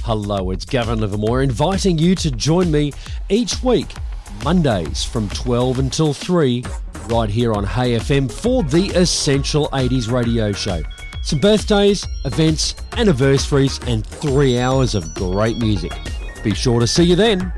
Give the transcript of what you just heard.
Hello, it's Gavin Livermore inviting you to join me each week, Mondays from 12 until 3, right here on Hey FM for the Essential 80s radio show. Some birthdays, events, anniversaries, and 3 hours of great music. Be sure to see you then.